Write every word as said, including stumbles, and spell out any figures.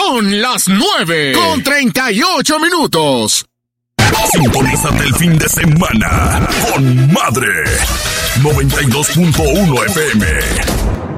Son las nueve con treinta y ocho minutos. Sintonízate el fin de semana con Madre noventa y dos punto uno F M.